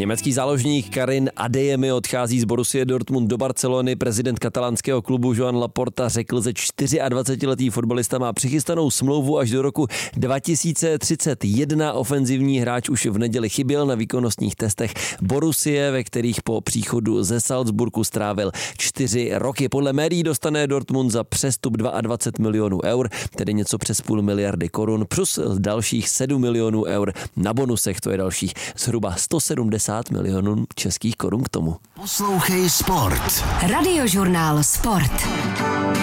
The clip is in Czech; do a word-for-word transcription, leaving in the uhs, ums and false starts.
Německý záložník Karim Adeyemi odchází z Borussia Dortmund do Barcelony. Prezident katalánského klubu Joan Laporta řekl, že dvacetičtyřletý fotbalista má přichystanou smlouvu až do roku dva tisíce třicet jedna. Ofenzivní hráč už v neděli chyběl na výkonnostních testech Borussie, ve kterých po příchodu ze Salzburgu strávil čtyři roky. Podle médií dostane Dortmund za přestup dvacet dva milionů eur, tedy něco přes půl miliardy korun, plus dalších sedm milionů eur na bonusech, to je dalších zhruba sto sedmdesát milionů českých korun k tomu. Poslouchej Sport. Radiožurnál Sport.